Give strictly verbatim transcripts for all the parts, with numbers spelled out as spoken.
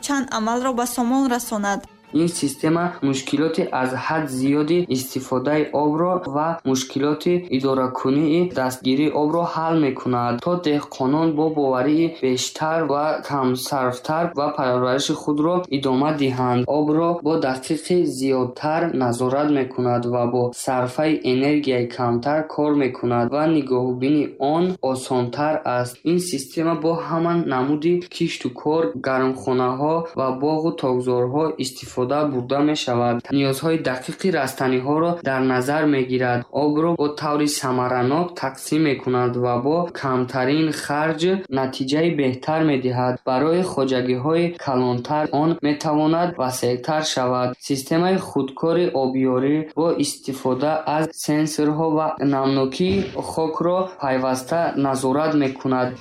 чанд амалро ба сомон расонад. این سیستم مشکلات از حد زیادی استفاده آب را و مشکلات اداره کنی دستگیری آب را حل میکند تا دهقانان با باوری بیشتر و کم صرفتر و پرورش خود را ادامه دهند. آب را با دقیق زیادتر نظارت میکند و با صرفه انرژی کمتر کار میکند و نگاهبینی آن آسانتر است. این سیستم با همان نمودی کشت و کار، گرمخانه ها و باغ و تاکزارها استفاده برده می شود. نیازهای دقیق رستنی ها را در نظر می گیرد. آب را با طور ثمرناک تقسیم می کند و با کمترین خرج نتیجه بهتر می دهد. برای خواجگی های کلانتر آن می تواند وسیع‌تر شود. سیستم خودکار آبیاری با استفاده از سنسورها و نمناکی خاک را پیوسته نظارت می کند.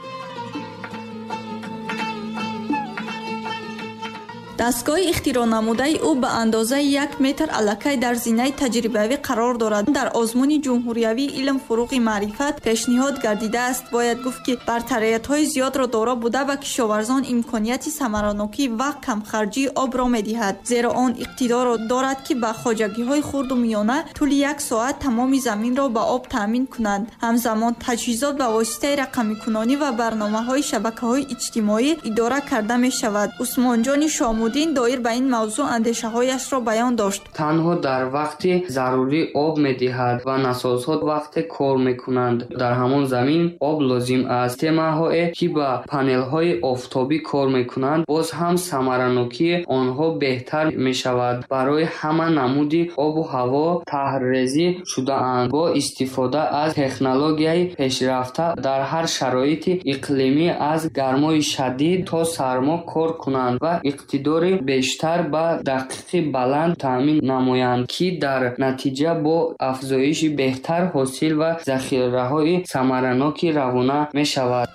дастгоҳи ихтироънамудаи ӯ ба андозаи як метр аллакай дар зинаи таҷрибавӣ қарор дорад. дар озмуни ҷумҳуриявии илм фуруғи маърифат пешниҳод гардидааст. бояд гуфт ки бартариятҳои зиёдро дора буда ба кишоварзон имконияти самаранокӣ ва камхарҷии обро медиҳад, зеро он иқтидорро дорад ки ба хоҷагиҳои хурду миёна тӯли як соат тамоми заминро ба об таъмин кунанд. ҳамзамон таҷҳизот ба воситаи рақамикунонӣ ва барномаҳои шабакаҳои иҷтимоӣ идора карда мешавад. усмонҷони шомудин доир ба ин мавзӯъ андешаҳояшро баён дошт. танҳо дар вақти зарурӣ об медиҳад ва насозҳо вақте кор мекунанд. дар ҳамон замин об лозим аст. системаҳое ки ба панелҳои офтобӣ кор мекунанд боз ҳам самаранокии онҳо беҳтар мешавад. барои ҳама намуди обу ҳаво таҳриррезӣ шудаанд. бо истифода аз технологияи пешрафта дар ҳар шароити иқлимӣ аз гармои шадид то сармо кор кунанд ва иқтидори бештар ба дақиқи баланд таъмин намоянд, ки дар натиҷа бо афзоиши беҳтар ҳосил ва захираҳои самараноки равона мешавад.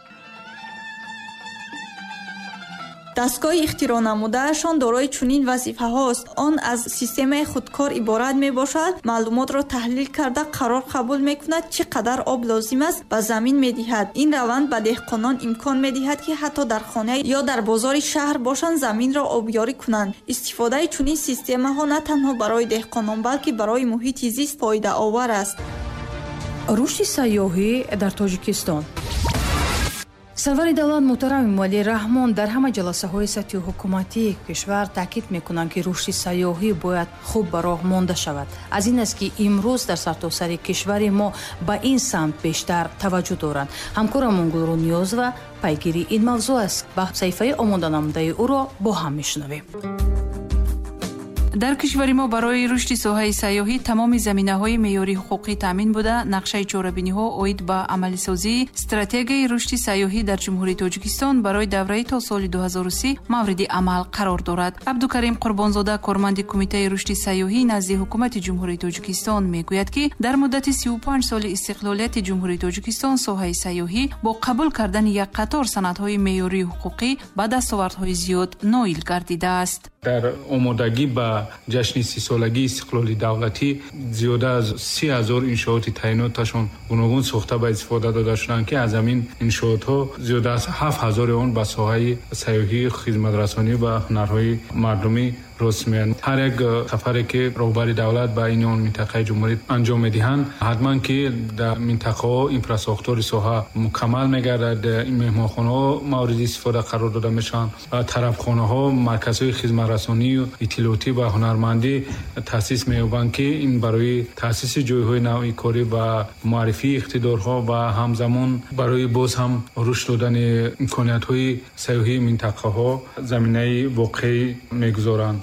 дастгоҳи ихтироънамудаашон дорои чунин вазифаҳост. он аз системаи худкор иборат мебошад. маълумотро таҳлил карда қарор қабул мекунад, чӣ қадар об лозим аст ба замин медиҳад. ин раванд ба деҳқонон имкон медиҳад ки ҳатто дар хона ё дар бозори шаҳр бошанд заминро обёрӣ кунанд. истифодаи чунин системаҳо на танҳо барои деҳқонон, балки барои муҳити зист фоидаовар аст. рушди сайёҳӣ дар Тоҷикистон. сарвари давлат муҳтарам Эмомалӣ Раҳмон дар ҳама ҷаласаҳои сатҳи ҳукуматии кишвар таъкид мекунанд, ки рушди сайёҳӣ бояд хуб ба роҳ монда шавад. аз ин аст ки имрӯз дар сартосари кишвари мо ба ин самт бештар таваҷҷӯҳ доранд. ҳамкорамон Гулрӯ Ниёзова пайгири ин мавзӯъ аст. ба саҳифаи омоданамудаи ӯро бо ҳам мешунавем. дар кишвари мо барои рушди соҳаи сайёҳӣ тамоми заминаҳои меъёрии ҳуқуқӣ таъмин буда нақшаи чорабиниҳо оид ба амалисозии стратегияи рушди сайёҳӣ дар ҷумҳурии Тоҷикистон барои давраи то соли ду ҳазору си мавриди амал қарор дорад. Абдукарим Қурбонзода, корманди кумитаи рушди сайёҳӣ назди ҳукумати ҷумҳурии Тоҷикистон, мегӯяд, ки дар муддати си و панҷ соли истиқлолияти ҷумҳурии Тоҷикистон соҳаи сайёҳӣ бо қабул кардани як қатор санадҳои меъёрии ҳуқуқӣ ба дастовардҳои зиёд ноил гардидааст. дар омодагӣ ба ҷашни сисолагии истиқлоли давлатӣ зиёда аз си ҳазор иншооти таъйиноташон гуногун сохта ба истифода дода шуданд, ки аз ҳамин иншоотҳо зиёда аз ҳафт ҳазори он ба соҳаи сайёҳӣ, хизматрасонӣ ва ҳунарҳои мардумӣ росмиянд. ҳар як сафаре ки роҳбари давлат ба ин он минтақаи ҷумҳурӣ анҷом медиҳанд, ҳатман ки дар минтақаҳо инфраструктури соҳа мукаммал мегардад. меҳмонхонаҳо мавриди истифода қарор дода мешаванд. тарабхонаҳо, марказҳои хизматрасонию иттилоотӣ ва ҳунармандӣ таъсис меёбанд, ки ин барои таъсиси ҷойҳои навъи корӣ ва муаррифии иқтидорҳо ва ҳамзамон барои боз ҳам рушд додани имкониятҳои сайёҳии минтақаҳо заминаи воқеӣ мегузоранд.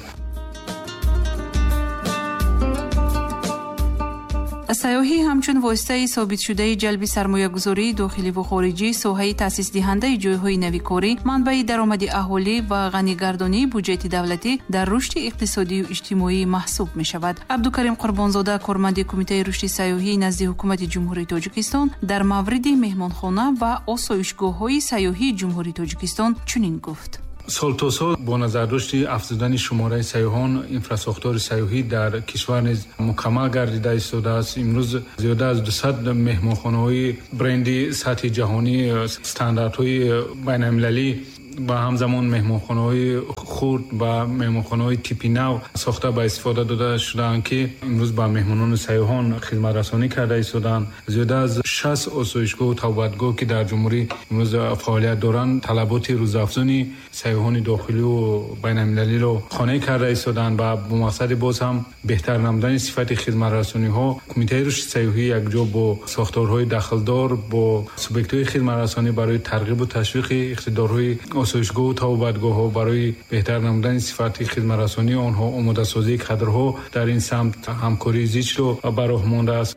сайёҳӣ ҳамчун воситаи собитшудаи ҷалби сармоягузории дохиливу хориҷӣ, соҳаи таъсисдиҳандаи ҷойҳои навикорӣ, манбаи даромади аҳолӣ ва ғанигардонии буҷети давлатӣ дар рушди иқтисодию иҷтимоӣ маҳсуб мешавад. Абдукарим Қурбонзода, корманди кумитаи рушди сайёҳӣ назди ҳукумати ҷумҳурии Тоҷикистон, дар мавриди меҳмонхона ва осоишгоҳҳои сайёҳии ҷумҳурии Тоҷикистон чунин гуфт. сол то сол бо назардошти афзудани шумораи сайёҳон, инфраструктури сайёҳӣ дар кишвар низ мукаммал гардида истодааст. имрӯз зиёда аз дусад меҳмонхонаҳои бренди сатҳи ҷаҳонӣ, стандартҳои байналмилалӣ ба ҳамзамон меҳмонхонаҳои хурд ба меҳмонхонаҳои типи нав сохта ба истифода дода шуданд ки имрӯз ба меҳмонони сайёҳон хизматрасонӣ карда истоданд. зиёда аз шаст осоишгоҳу тавбатгоҳ ки дар ҷумҳурӣ имрӯз фаъолият доранд, талаботи рӯзафзуни сайёҳони дохилию байналмилалиро қонеъ карда истоданд ва бо мақсади боз ҳам беҳтар намудани сифати хизматрасониҳо кумитаи рушди сайёҳӣ якҷо бо сохторҳои дахлдор бо субъектҳои хизматрасонӣ барои тарғибу ташвиқи иқтидорҳои осоишгоҳу тавбатгоҳҳо барои беҳтар намудани сифати хизматрасонии онҳо, омодасозии кадрҳо дар ин самт ҳамкории зичро ба роҳ мондааст.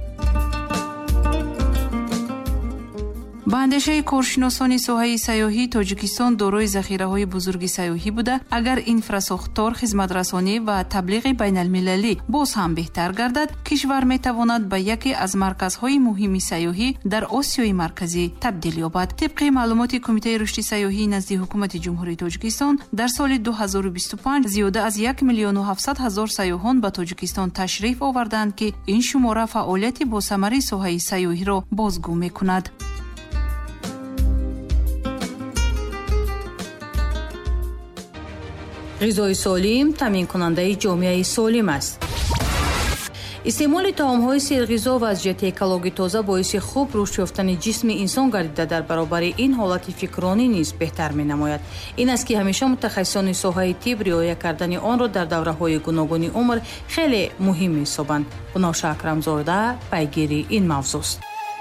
ба андешаи коршиносони соҳаи сайёҳӣ Тоҷикистон дорои захираҳои бузурги сайёҳӣ буда, агар инфрасохтор, хизматрасонӣ ва таблиғи байналмилалӣ боз ҳам беҳтар гардад, кишвар метавонад ба яке аз марказҳои муҳими сайёҳӣ дар Осиёи марказӣ табдил ёбад. тибқи маълумоти Кумитаи рушди сайёҳӣ назди ҳукумати ҷумҳурии Тоҷикистон, дар соли ду ҳазору бисту панҷ зиёда аз як миллиону ҳафтсад ҳазор сайёҳон ба Тоҷикистон ташриф оварданд ки ин шумора фаъолияти босамари соҳаи сайёҳиро бозгӯ мекунад. ғизои солим таъминкунандаи ҷомеаи солим аст. истеъмоли таомҳои серғизо ва аз ҷиҳати экологии тоза боиси хуб рушд ёфтани ҷисми инсон гардида, дар баробари ин ҳолати фикрронӣ низ беҳтар менамояд. ин аст ки ҳамеша мутахассисони соҳаи тиб риоя кардани онро дар давраҳои гуногуни умр хеле муҳим меҳисобанд. Буноша Акрамзода пайгири ин мавзӯъст.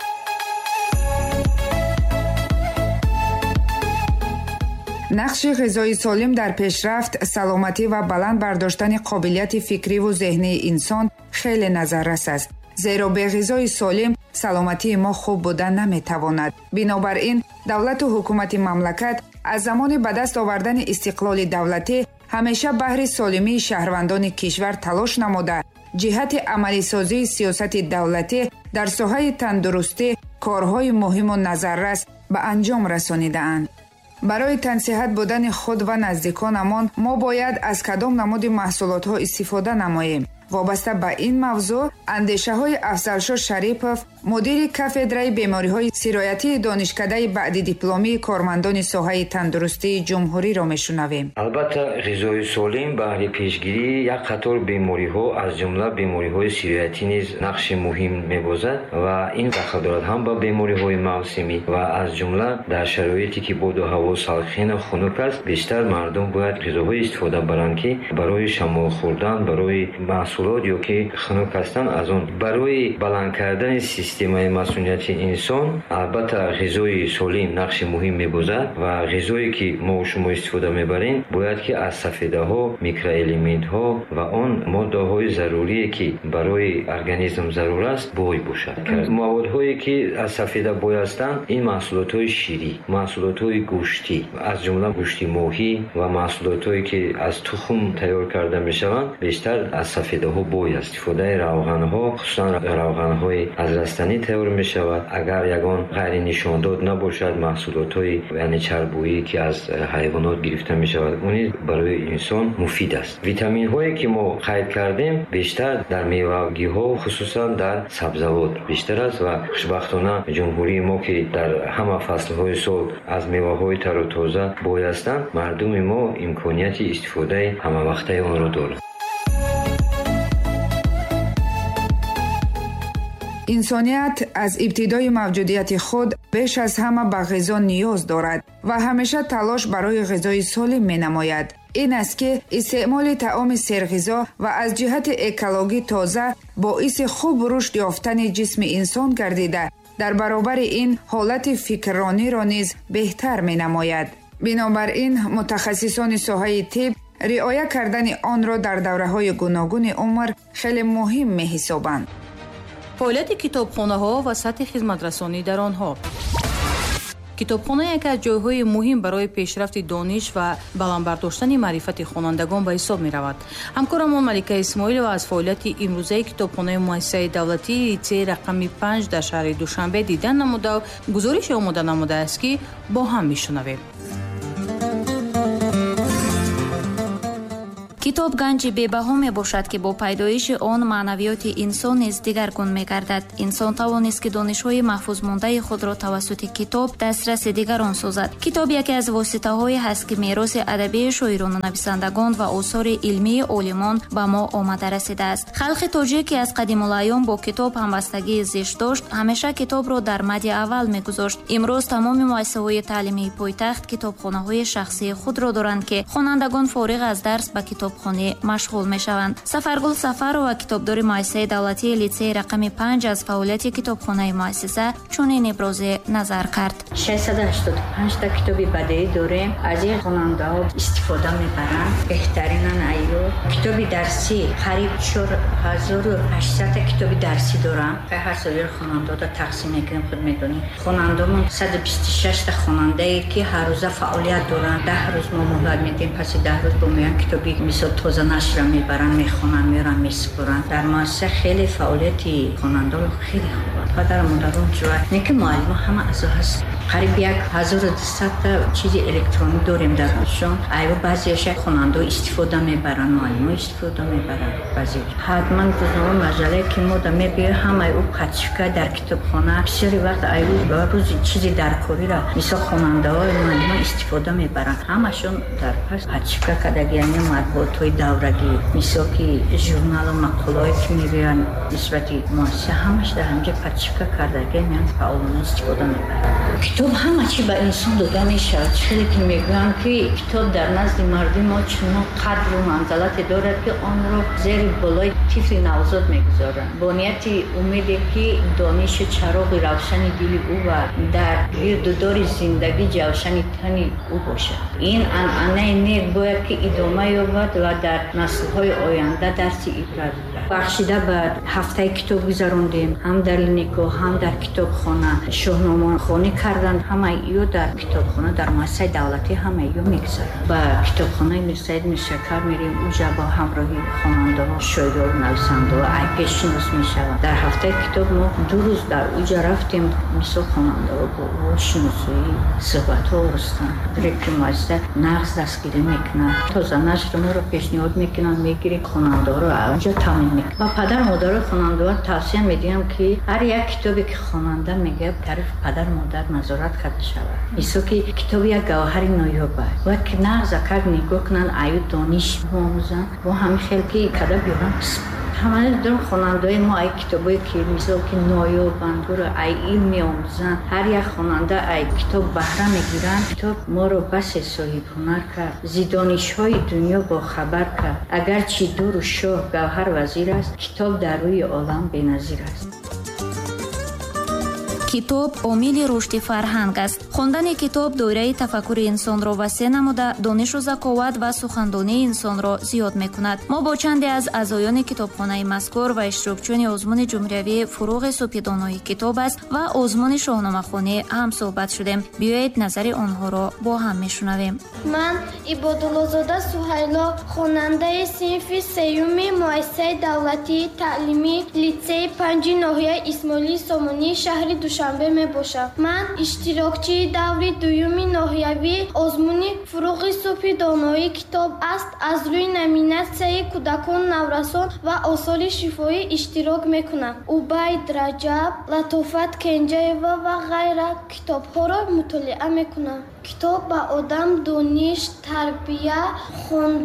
нақши ғизои солим дар пешрафт, саломатӣ ва баланд бардоштани қобилияти фикриву зеҳнии инсон хеле назаррас аст. зеро бе ғизои солим саломатии мо хуб будан наметавонад. бинобар ин давлату ҳукумати мамлакат аз замони ба даст овардани истиқлоли давлатӣ ҳамеша баҳри солимии шаҳрвандони кишвар талош намуда, ҷиҳати амалисозии сиёсати давлатӣ дар соҳаи тандурустӣ корҳои муҳиму назаррас ба анҷом расонидаанд. барои тансиҳат будани худ ва наздиконамон мо бояд аз кадом намуди маҳсулотҳо истифода намоем. вобаста ба ин мавзӯъ андешаҳои Афзалшо Шарипов, мудири кафедраи бемориҳои сироятии донишкадаи баъдидипломии кормандони соҳаи тандурустии ҷумҳуриро мешунавем. албатта ғизои солим баҳри пешгирии як қатор бемориҳо аз ҷумла бемориҳои сироятӣ низ нақши муҳим мебозад ва ин дахл дорад ҳам ба бемориҳои мавсимӣ ва аз ҷумла дар шароите ки боду ҳаво салхину хунук аст, бештар мардум бояд ғизоҳое истифода баранд ки барои шамол хӯрдан, барои маҳсулот ё ки хунук ҳастанд, аз он барои баланд кардани системаи масъулияти инсон албатта ғизои солим нақши муҳим мебозад ва ғизое ки мо шумо истифода мебарем бояд ки аз сафедаҳо, микроэлементҳо ва он моддаҳои зарурие ки барои организм зарур аст бой бошад. маводҳое ки аз сафеда бой ҳастанд ин маҳсулотҳои ширӣ, маҳсулотҳои гӯштӣ, аз ҷумла гӯшти моҳӣ ва маҳсулотҳое ки аз тухм тайёр карда мешаванд бештар аз сафедаҳо бой аст. истифодаи равғанҳо, хусусан равғанҳои аз растанӣ тайёр мешавад. агар ягон ғайринишондод набошад, маҳсулотҳои яъне чарбӯӣ ки аз ҳайвонот гирифта мешавад, он барои инсон муфид аст. витаминҳое ки мо қайд кардем бештар дар мевагиҳо, хусусан дар сабзавот бештар аст ва хушбахтона ҷумҳурии мо ки дар ҳама фаслҳои сол аз меваҳои тару тоза бой ҳастанд, мардуми мо имконияти истифодаи ҳамавақтаи онро дорад. инсоният аз ибтидои мавҷудияти худ беш аз ҳама ба ғизо ниёз дорад ва ҳамеша талош барои ғизои солим менамояд. ин аст ки истеъмоли таоми серғизо ва аз ҷиҳати экологӣ тоза боиси хуб рушд ёфтани ҷисми инсон гардида, дар баробари ин ҳолати фикррониро низ беҳтар менамояд. бинобар ин мутахассисони соҳаи тиб риоя кардани онро дар давраҳои гуногуни умр хеле муҳим меҳисобанд. фаъолияти китобхонаҳо ва сатҳи хизматрасонӣ дар онҳо. китобхона яке аз ҷойҳои муҳим барои пешрафти дониш ва баландбардоштани маърифати хонандагон ба ҳисоб меравад. ҳамкорамон Малика Исмоилова аз фаъолияти имрӯзаи китобхонаи муассисаи давлатии литсеи рақами панҷ дар шаҳри Душанбе дидан намуда гузорише омода намудааст ки бо ҳам мешунавем. китоб ганҷи бебаҳо мебошад ки бо пайдоиши он маънавиёти инсон низ дигаргун мегардад. инсон тавонист ки донишҳои маҳфузмондаи худро тавассути китоб дастраси дигарон созад. китоб яке аз воситаҳое ҳаст ки мероси адабии шоирону нависандагон ва осори илмии олимон ба мо омада расидааст. халқи тоҷик ки аз қадимулайём бо китоб ҳамбастагии зишт дошт, ҳамеша китобро дар мадди аввал мегузошт. имрӯз тамоми муассисаҳои таълимии пойтахт китобхонаҳои шахсии худро доранд ки хонандагон фориғ аз дарс ба китобхонӣ машғул мешаванд. Сафаргул Сафарова, китобдори муассисаи давлатии лицеи рақами панҷ, аз фаъолияти китобхонаи муассиса чунин ибрози назар кард. шашсад و ҳаштод و پنج та китоби бадеӣ дорем. аз ин хонандаҳо истифода мебаранд. беҳтаринан айё китоби дарсӣ қариб чор ҳазору ҳаштсад та китоби дарсӣ дорам. ҳар соли хонандаҳоро тақсим мекунем. худ медонед хонандаҳомон саду бисту шаш та хонандае ки ҳар рӯза фаъолият доранд. даҳ рӯз мо муҳлат медиҳем. паси даҳ рӯз бо меян китоби мисол тоза нашра мебаранд, мехонанд, меран, месупуранд. дар муассиса хеле фаъолияти хонандаҳо хеле хуб аст. падару модарон ҷуа не ки муаллима ҳама аъзо ҳаст. қариб як ҳазору дусад та чизи электронӣ дорем дар ҳушон. айво баъзеяша хонандаҳо истифода мебаранд, муаллимо истифода мебаранд. баъзе ҳатман рӯзномаи маҷаллае ки мо да мебиём ҳамаи ӯ қатшифка дар китобхона бисёри вақт айво ба рӯзи чизи даркорира мисол хонандаҳо муаллимо истифода мебаранд. ҳамашон дар пас қатшифка кардаги яъне матбуотҳои даврагӣ мисол ки журналу мақолаҳое ки мебиёянд нисбати муассиса ҳамаш дар ҳамҷо қатшифка кардаги меян фаъолона истифода мебаранд. китоб ҳама чӣ ба инсон дода мешавад. чизе ки мегӯянд ки китоб дар назди марди мо чунон қадру манзалате дорад ки онро зери болои тифли навзод мегузоранд бо нияти умеде ки донишу чароғи равшани дили ӯ ва дар гирдудори зиндагӣ ҷавшани тани ӯ бошад. ин анъанаи нек бояд ки идома ёбад ва дар наслҳои оянда дарси ибрат бурад. бахшида ба ҳафтаи китоб гузарондем. ҳам дар линико ҳам дар китобхона шоҳномахонӣ карданд. ҳамаи ё дар китобхона дар муассисаи давлатӣ ҳамаи ё мегузаранд. ба китобхонаи Мирсаид Миршакар мерем. уҷа ба ҳамроҳи хонандаҳо, шоирон, нависандаҳо ай пешшинос мешаванд. дар ҳафтаи китоб мо ду рӯз дар уҷа рафтем. мисол хонандаҳо бо ӯ шиносоӣ суҳбатҳо орустанд. директори муассиса нағз дастгирӣ мекунад. тоза нашр моро пешниҳод мекунанд, мегирем хонандаҳоро уҷа таъмин мекунад. ва падар модарои хонандаҳо тавсия медиҳам ки ҳар як китобе ки хонанда мегӯяд тарафи падар модар назорат карда шавад. мисол ки китоб як гавҳари ноёб аст. бояд ки нағза кард нигоҳ кунанд аю дониш меомӯзанд. бо ҳамин хел ки када биёранд ҳамаи дор хонандаҳои мо ай китобое ки мисол ки ноёбанд буро ай илм меомӯзанд. ҳар як хонанда ай китоб баҳра мегиранд. китоб моро басе соҳибҳунар кард. зидонишҳои дунё бохабар кард. агарчи дуру шоҳ гавҳар вазир аст, китоб дар рӯи олам беназир аст. китоб омили рушди фарҳанг аст. хондани китоб доираи тафаккури инсонро васеъ намуда, донишу заковат ва сухандонии инсонро зиёд мекунад. мо бо чанде аз аъзоёни китобхонаи мазкур ва иштирокчиёни озмуни ҷумҳуриявии фуруғи субҳидонои китоб аст ва озмуни шоҳномахонӣ ҳам суҳбат шудем. биёед назари онҳоро бо ҳам мешунавем. ман ибодуллозода суҳайло, хонандаи синфи сеюми муассисаи давлатии таълимии лицеи панҷи ноҳияи исмоилии сомонии шаҳри душанбе мебошам. ман иштирокчии даври дуюми ноҳиявии озмуни фуруғи субҳи доноӣ китоб аст. аз рӯи номинатсияи кӯдакон, наврасон ва осори шифоӣ иштирок мекунам. убайд раҷаб, латофат кенҷаева ва ғайра китобҳоро мутолиа мекунам. китоб ба одам дониш, тарбия,